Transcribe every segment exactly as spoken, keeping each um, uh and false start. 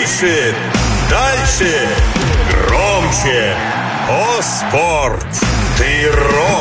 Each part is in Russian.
Выше, дальше, громче. О, спорт, ты рок.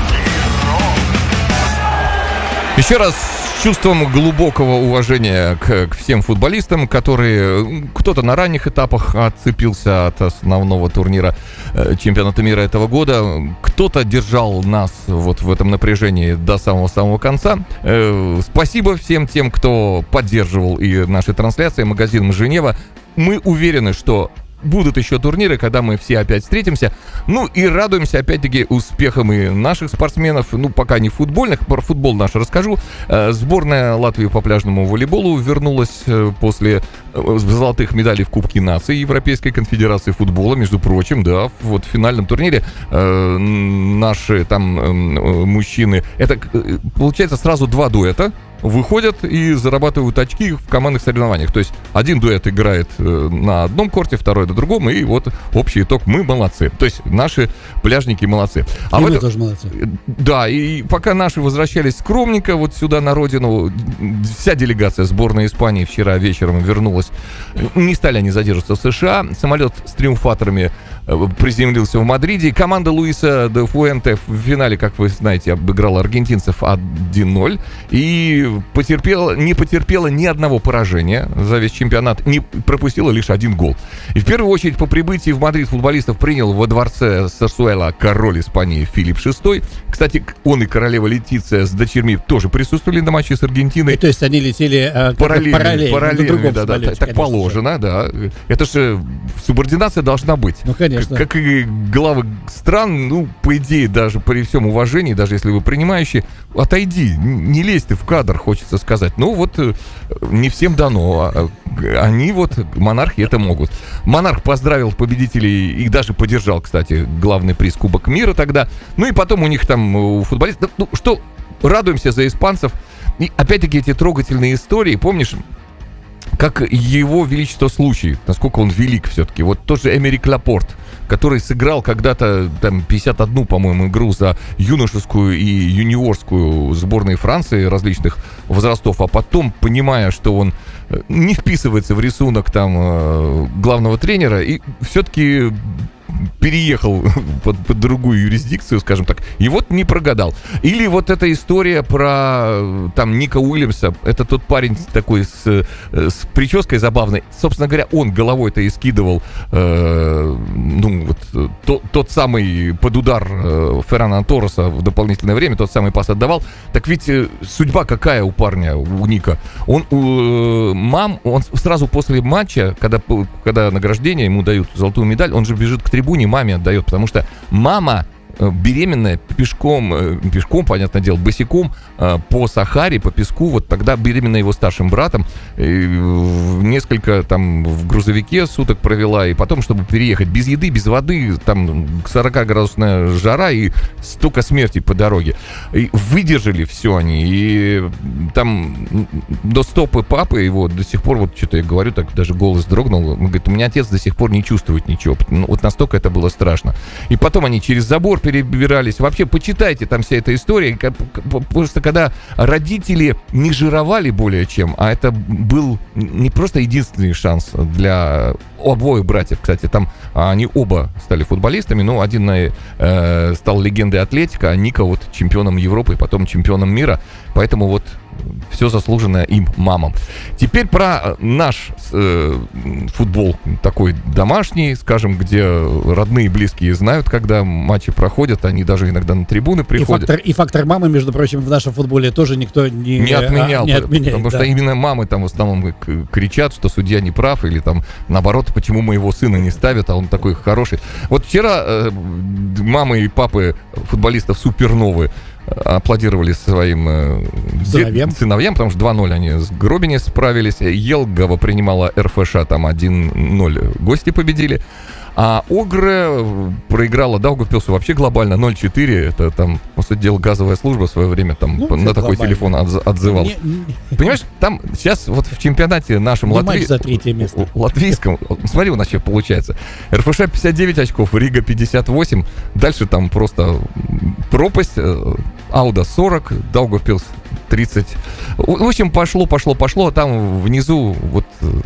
Еще раз с чувством глубокого уважения к, к всем футболистам, которые кто-то на ранних этапах отцепился от основного турнира э, чемпионата мира этого года, кто-то держал нас вот в этом напряжении до самого-самого конца. Э, спасибо всем тем, кто поддерживал и наши трансляции, магазин Женева. Мы уверены, что будут еще турниры, когда мы все опять встретимся. Ну и радуемся, опять-таки, успехам и наших спортсменов. Ну, пока не футбольных. Про футбол наш расскажу. Сборная Латвии по пляжному волейболу вернулась после золотых медалей в Кубке наций Европейской конфедерации футбола. Между прочим, да, вот в финальном турнире э, наши там э, мужчины... Это, получается, сразу два дуэта выходят и зарабатывают очки в командных соревнованиях. То есть один дуэт играет на одном корте, второй на другом, и вот общий итог. Мы молодцы. То есть наши пляжники молодцы. А и мы это... тоже молодцы. Да, и пока наши возвращались скромненько вот сюда на родину, вся делегация сборной Испании вчера вечером вернулась. Не стали они задерживаться в США. Самолет с триумфаторами приземлился в Мадриде. Команда Луиса де Фуэнте в финале, как вы знаете, обыграла аргентинцев один ноль. И потерпела, не потерпела ни одного поражения за весь чемпионат, не пропустила лишь один гол. И в первую очередь по прибытии в Мадрид футболистов принял во дворце Сарсуэла король Испании Филипп шестой. Кстати, он и королева Летиция с дочерьми тоже присутствовали на матче с Аргентиной. И, то есть они летели э, параллельно, параллельно, параллельно да, самолете, да, так положено, же. Да. Это же субординация должна быть. Ну, конечно. Как, как и главы стран, ну, по идее, даже при всем уважении, даже если вы принимающий, отойди, не лезь ты в кадр, хочется сказать. Ну, вот не всем дано. Они вот, монархи, это могут. Монарх поздравил победителей и даже поддержал, кстати, главный приз Кубок мира тогда. Ну и потом у них там, у футболистов, ну что, радуемся за испанцев. И опять-таки эти трогательные истории, помнишь, как его величество случай, насколько он велик все-таки. Вот тот же Эмерик Лапорт, который сыграл когда-то там пятьдесят одну, по-моему, игру за юношескую и юниорскую сборные Франции различных возрастов, а потом, понимая, что он не вписывается в рисунок там главного тренера, и все-таки переехал под, под другую юрисдикцию, скажем так, и вот не прогадал. Или вот эта история про там Ника Уильямса, это тот парень такой с, с прической забавной, собственно говоря, он головой-то и скидывал э, ну вот то, тот самый под удар э, Феррана Торреса в дополнительное время, тот самый пас отдавал. Так ведь э, судьба какая у парня, у Ника? Он э, мам, он сразу после матча, когда, когда награждение ему дают золотую медаль, он же бежит к трибуне, маме отдает, потому что мама беременная пешком, пешком, понятное дело, босиком по Сахаре, по песку, вот тогда беременная его старшим братом, несколько там в грузовике суток провела, и потом, чтобы переехать без еды, без воды, там сорокаградусная жара и столько смерти по дороге. И выдержали все они, и там до стопы папы его до сих пор, вот что-то я говорю, так даже голос дрогнул, он говорит, у меня отец до сих пор не чувствует ничего, вот настолько это было страшно. И потом они через забор перебирались. Вообще, почитайте там вся эта история. Просто когда родители не жировали более чем, а это был не просто единственный шанс для обоих братьев, кстати, там они оба стали футболистами, но один э, стал легендой атлетика, а Ника вот чемпионом Европы, потом чемпионом мира. Поэтому вот все заслуженное им мамам. Теперь про наш э, футбол такой домашний, скажем, где родные и близкие знают, когда матчи проходят, они даже иногда на трибуны приходят. И фактор, и фактор мамы, между прочим, в нашем футболе тоже никто не, не отменял, а, не отменяет, потому да. что именно мамы там в основном кричат, что судья не прав, или там наоборот, почему моего сына не ставят, а он такой хороший. Вот вчера э, мамы и папы футболистов Суперновы аплодировали своим э, сыновьям. Дед, сыновьям, потому что два ноль они с Гробини справились. Елгова принимала эр эф ш, там один ноль гости победили. А Огры проиграла Даугавпилсу вообще глобально ноль четыре. Это там, по сути дела, газовая служба в свое время там ну, на такой телефон отз- отзывалась. Не, не... Понимаешь, там сейчас вот в чемпионате нашем Латви... за третье место. латвийском, смотри, у нас что получается. эр эф ш пятьдесят девять очков, Рига пятьдесят восемь. Дальше там просто пропасть. Ауда сорок, Даугавпилс тридцать. В общем, пошло, пошло, пошло. Там внизу вот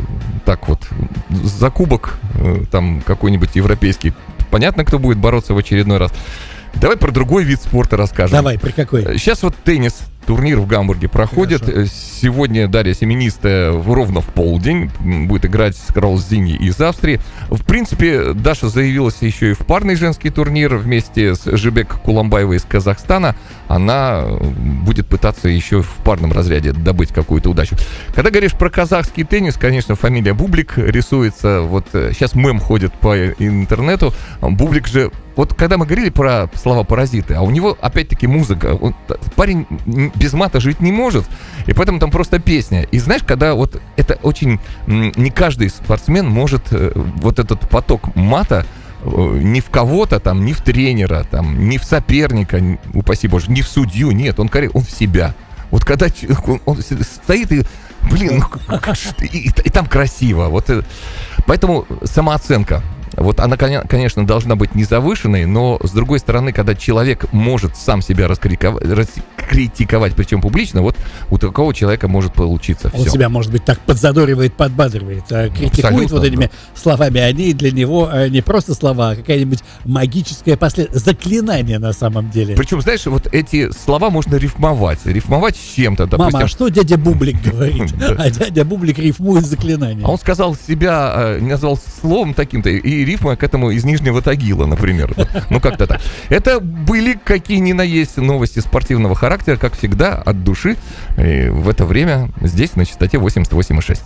так вот, за кубок э, там какой-нибудь европейский. Понятно, кто будет бороться в очередной раз. Давай про другой вид спорта расскажем. Давай, про какой? Сейчас вот теннис, турнир в Гамбурге проходит. Хорошо. Сегодня Дарья Семенистая ровно в полдень будет играть с Карлс Зиньи из Австрии. В принципе, Даша заявилась еще и в парный женский турнир вместе с Жибек Куламбаевой из Казахстана. Она будет пытаться еще в парном разряде добыть какую-то удачу. Когда говоришь про казахский теннис, конечно, фамилия Бублик рисуется. Вот сейчас мем ходит по интернету. Бублик же... Вот когда мы говорили про слова «паразиты», а у него опять-таки музыка. Он, парень без мата жить не может, и поэтому там просто песня. И знаешь, когда вот это очень... Не каждый спортсмен может вот этот поток мата ни в кого-то там, ни в тренера, там, ни в соперника, упаси боже, ни в судью, нет, он, он в себя. Вот когда он, он стоит и... Блин, ну, и, и, и там красиво. Вот, поэтому самооценка. Вот она, конечно, должна быть не завышенной, но, с другой стороны, когда человек может сам себя раскритиковать, раскритиковать, причем публично, вот у такого человека может получиться все. Он себя, может быть, так подзадоривает, подбадривает, критикует абсолютно, вот этими да. словами. Они для него не просто слова, а какая-нибудь магическая послед... заклинание на самом деле. Причем, знаешь, вот эти слова можно рифмовать. Рифмовать с чем-то. Допустим... Мама, а что дядя Бублик говорит? А дядя Бублик рифмует заклинание. А он сказал себя, назвал словом таким-то, и рифма к этому из Нижнего Тагила, например. Ну, как-то так. Это были какие ни на есть новости спортивного характера, как всегда, от души. И в это время здесь на частоте восемьдесят восемь и шесть.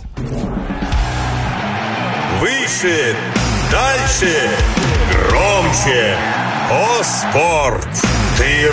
Выше, дальше, громче. О, спорт! Ты